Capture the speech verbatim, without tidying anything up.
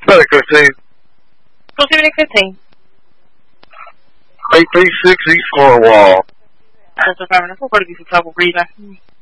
Static fifteen. Proceeding fifteen. eight three six East Cornwall. That's a five four, to be for trouble breathing.